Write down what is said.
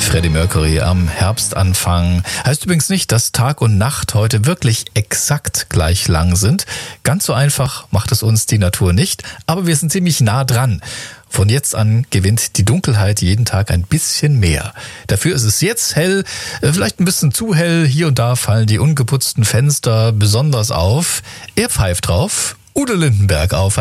Freddie Mercury am Herbstanfang. Heißt übrigens nicht, dass Tag und Nacht heute wirklich exakt gleich lang sind. Ganz so einfach macht es uns die Natur nicht, aber wir sind ziemlich nah dran. Von jetzt an gewinnt die Dunkelheit jeden Tag ein bisschen mehr. Dafür ist es jetzt hell, vielleicht ein bisschen zu hell. Hier und da fallen die ungeputzten Fenster besonders auf. Er pfeift drauf, Udo Lindenberg auf